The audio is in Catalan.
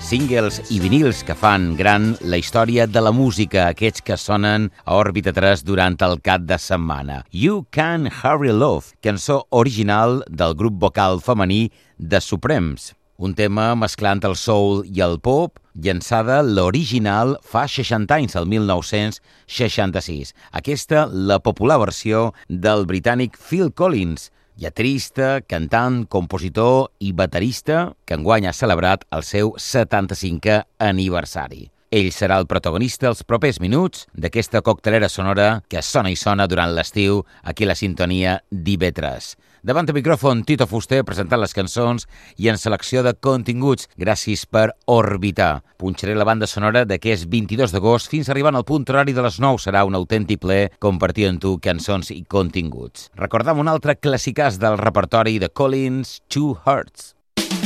singles i vinils que fan gran la història de la música, aquests que sonen a Òrbita 3 durant el cap de setmana. You Can Hurry Love, cançó original del grup vocal femení The Supremes. Un tema mesclant el soul i el pop, llançada l'original fa 60 anys, el 1966. Aquesta, la popular versió del britànic Phil Collins, lletrista, cantant, compositor i baterista, que enguany ha celebrat el seu 75è aniversari. Ell serà el protagonista els propers minuts d'aquesta coctelera sonora que sona i sona durant l'estiu aquí a la sintonia d'IB3. Davant el micròfon, Tito Fuster, presentant les cançons i en selecció de continguts. Gràcies per orbitar. Punxaré la banda sonora d'aquest 22 d'agost fins arribant al punt horari de les 9. Serà un autèntic plaer compartir amb tu cançons i continguts. Recordam un altre classicàs del repertori de Collins, Two Hearts.